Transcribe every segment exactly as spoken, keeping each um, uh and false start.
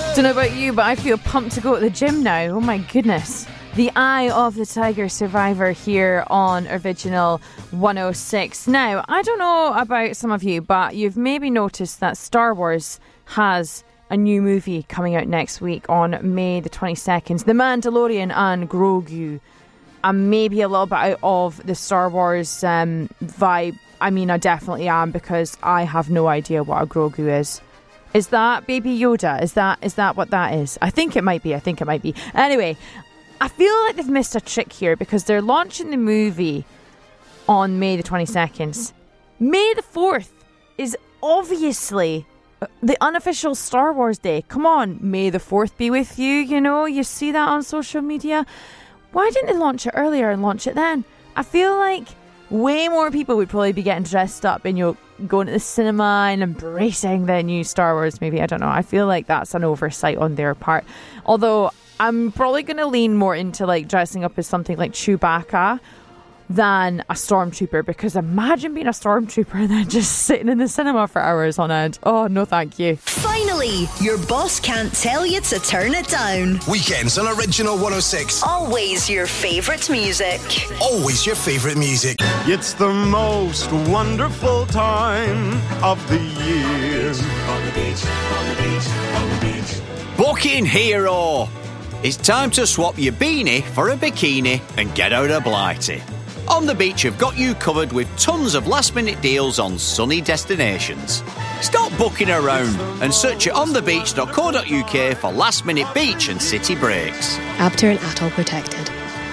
Don't know about you, but I feel pumped to go to the gym now. Oh my goodness. The Eye of the Tiger Survivor here on Original one oh six. Now, I don't know about some of you, but you've maybe noticed that Star Wars has a new movie coming out next week on May the twenty-second. The Mandalorian and Grogu. I'm maybe a little bit out of the Star Wars um, vibe. I mean, I definitely am, because I have no idea what a Grogu is. Is that Baby Yoda? Is that is that what that is? I think it might be. I think it might be. Anyway, I feel like they've missed a trick here, because they're launching the movie on May the twenty-second. May the fourth is obviously the unofficial Star Wars day. Come on, May the fourth be with you, you know? You see that on social media. Why didn't they launch it earlier and launch it then? I feel like way more people would probably be getting dressed up and, you know, going to the cinema and embracing the new Star Wars movie. I don't know. I feel like that's an oversight on their part. Although I'm probably going to lean more into like dressing up as something like Chewbacca than a stormtrooper, because imagine being a stormtrooper and then just sitting in the cinema for hours on end. Oh, no thank you. Finally, your boss can't tell you to turn it down. Weekends on Original one oh six. Always your favourite music. Always your favourite music. It's the most wonderful time of the year. On the beach, on the beach, on the beach. Booking Hero. It's time to swap your beanie for a bikini and get out of Blighty. On the Beach have got you covered with tons of last-minute deals on sunny destinations. Stop booking around and search at on the beach dot co dot uk for last-minute beach and city breaks. Abter and Atoll protected.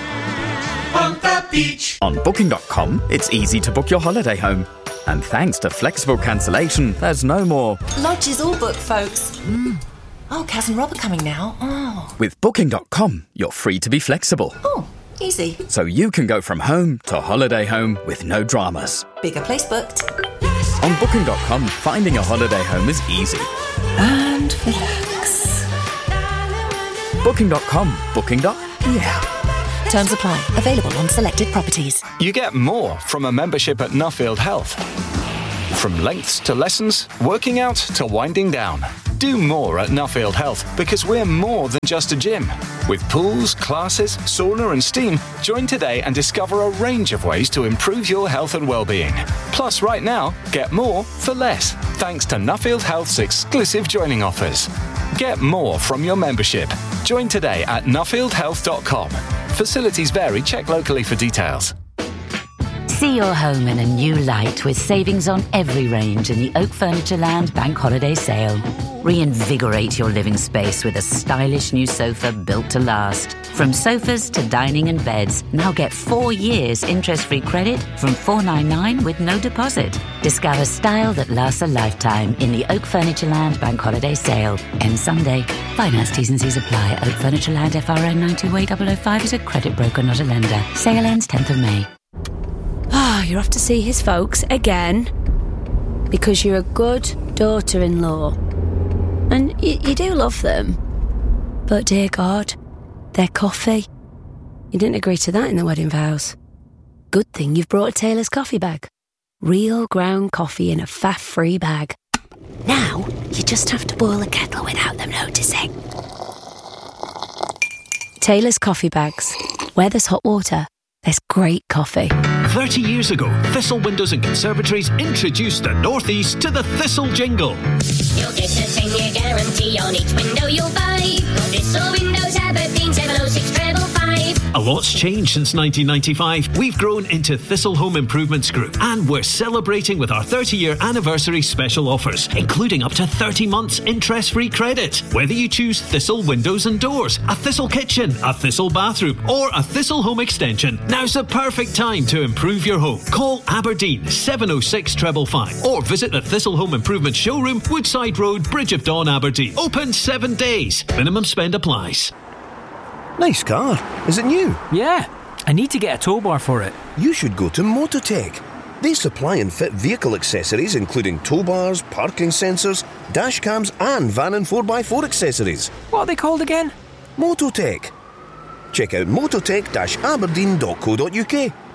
On the beach. On booking dot com, it's easy to book your holiday home. And thanks to flexible cancellation, there's no more Lodge is all booked, folks. Mm. Oh, Kaz and Rob are coming now. Oh. With booking dot com, you're free to be flexible. Oh, easy. So you can go from home to holiday home with no dramas. Bigger place booked. On booking dot com, finding a holiday home is easy. And relax. booking dot com. Booking. Yeah. Terms apply. Available on selected properties. You get more from a membership at Nuffield Health. From lengths to lessons, working out to winding down. Do more at Nuffield Health, because we're more than just a gym. With pools, classes, sauna and steam, join today and discover a range of ways to improve your health and well-being. Plus, right now, get more for less, thanks to Nuffield Health's exclusive joining offers. Get more from your membership. Join today at nuffield health dot com. Facilities vary. Check locally for details. See your home in a new light with savings on every range in the Oak Furniture Land Bank Holiday Sale. Reinvigorate your living space with a stylish new sofa built to last. From sofas to dining and beds, now get four years interest-free credit from four ninety-nine with no deposit. Discover style that lasts a lifetime in the Oak Furniture Land Bank Holiday Sale. Ends Sunday. Finance T's and C's apply. Oak Furniture Land F R N nine two A zero zero five is a credit broker, not a lender. Sale ends tenth of May. Ah, you're off to see his folks again because you're a good daughter-in-law. And you, you do love them. But dear God, their coffee. You didn't agree to that in the wedding vows. Good thing you've brought a Taylor's coffee bag. Real ground coffee in a faff-free bag. Now, you just have to boil a kettle without them noticing. Taylor's coffee bags. Where there's hot water, there's great coffee. thirty years ago, Thistle Windows and Conservatories introduced the North East to the Thistle Jingle. You'll get a ten-year guarantee on each window you'll buy. Thistle Windows, Aberdeen, seven oh six five five. A lot's changed since nineteen ninety-five. We've grown into Thistle Home Improvements Group, and we're celebrating with our thirty-year anniversary special offers, including up to thirty months interest-free credit. Whether you choose Thistle Windows and Doors, a Thistle Kitchen, a Thistle Bathroom, or a Thistle Home Extension, now's the perfect time to improve your home. Call Aberdeen seven oh six five five five or visit the Thistle Home Improvement Showroom, Woodside Road, Bridge of Dawn, Aberdeen. Open seven days. Minimum spend applies. Nice car. Is it new? Yeah. I need to get a tow bar for it. You should go to Mototech. They supply and fit vehicle accessories including tow bars, parking sensors, dash cams and van and four by four accessories. What are they called again? Mototech. Check out mototech dash aberdeen dot co dot uk.